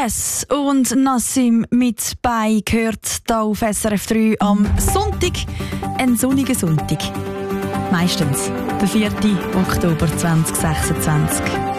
Yes und Nassim mit bei gehört hier auf SRF 3 am Sonntag. Ein sonniger Sonntag. Meistens der 4. Oktober 2026.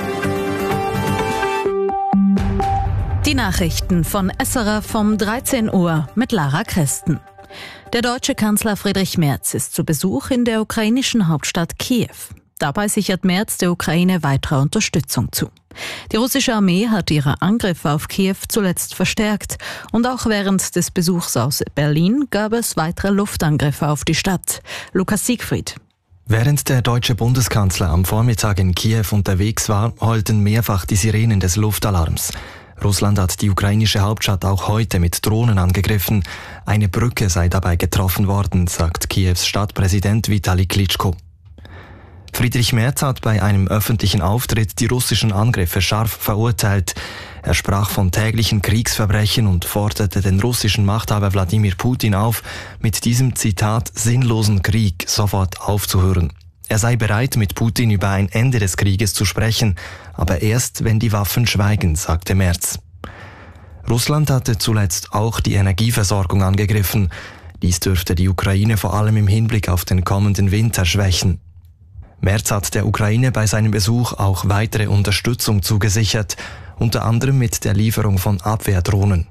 Die Nachrichten von SRF vom 13 Uhr mit Lara Christen. Der deutsche Kanzler Friedrich Merz ist zu Besuch in der ukrainischen Hauptstadt Kiew. Dabei sichert Merz der Ukraine weitere Unterstützung zu. Die russische Armee hat ihre Angriffe auf Kiew zuletzt verstärkt und auch während des Besuchs aus Berlin gab es weitere Luftangriffe auf die Stadt. Lukas Siegfried. Während der deutsche Bundeskanzler am Vormittag in Kiew unterwegs war, heulten mehrfach die Sirenen des Luftalarms. Russland hat die ukrainische Hauptstadt auch heute mit Drohnen angegriffen. Eine Brücke sei dabei getroffen worden, sagt Kiews Stadtpräsident Vitali Klitschko. Friedrich Merz hat bei einem öffentlichen Auftritt die russischen Angriffe scharf verurteilt. Er sprach von täglichen Kriegsverbrechen und forderte den russischen Machthaber Wladimir Putin auf, mit diesem Zitat sinnlosen Krieg sofort aufzuhören. Er sei bereit, mit Putin über ein Ende des Krieges zu sprechen, aber erst, wenn die Waffen schweigen, sagte Merz. Russland hatte zuletzt auch die Energieversorgung angegriffen. Dies dürfte die Ukraine vor allem im Hinblick auf den kommenden Winter schwächen. Merz hat der Ukraine bei seinem Besuch auch weitere Unterstützung zugesichert, unter anderem mit der Lieferung von Abwehrdrohnen.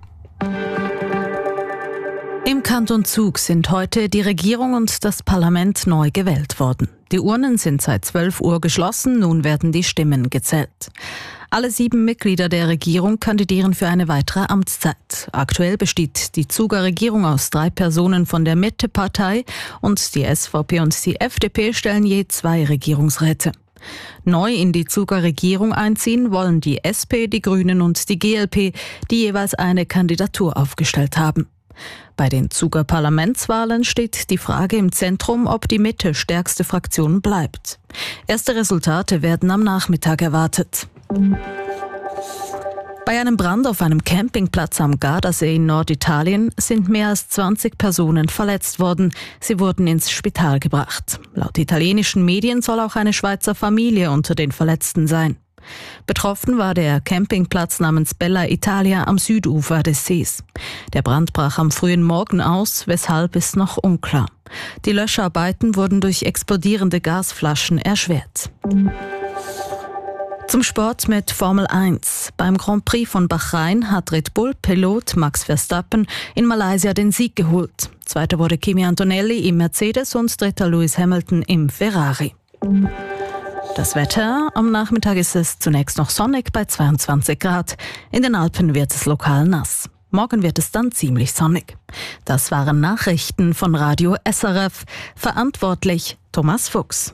Im Kanton Zug sind heute die Regierung und das Parlament neu gewählt worden. Die Urnen sind seit 12 Uhr geschlossen, nun werden die Stimmen gezählt. Alle 7 Mitglieder der Regierung kandidieren für eine weitere Amtszeit. Aktuell besteht die Zuger Regierung aus 3 Personen von der Mitte-Partei und die SVP und die FDP stellen je 2 Regierungsräte. Neu in die Zuger Regierung einziehen wollen die SP, die Grünen und die GLP, die jeweils eine Kandidatur aufgestellt haben. Bei den Zuger Parlamentswahlen steht die Frage im Zentrum, ob die Mitte stärkste Fraktion bleibt. Erste Resultate werden am Nachmittag erwartet. Bei einem Brand auf einem Campingplatz am Gardasee in Norditalien sind mehr als 20 Personen verletzt worden. Sie wurden ins Spital gebracht. Laut italienischen Medien soll auch eine Schweizer Familie unter den Verletzten sein. Betroffen war der Campingplatz namens Bella Italia am Südufer des Sees. Der Brand brach am frühen Morgen aus, weshalb ist noch unklar. Die Löscharbeiten wurden durch explodierende Gasflaschen erschwert. Zum Sport mit Formel 1. Beim Grand Prix von Bahrain hat Red Bull-Pilot Max Verstappen in Malaysia den Sieg geholt. Zweiter wurde Kimi Antonelli im Mercedes und dritter Lewis Hamilton im Ferrari. Das Wetter: Am Nachmittag ist es zunächst noch sonnig bei 22 Grad. In den Alpen wird es lokal nass. Morgen wird es dann ziemlich sonnig. Das waren Nachrichten von Radio SRF. Verantwortlich Thomas Fuchs.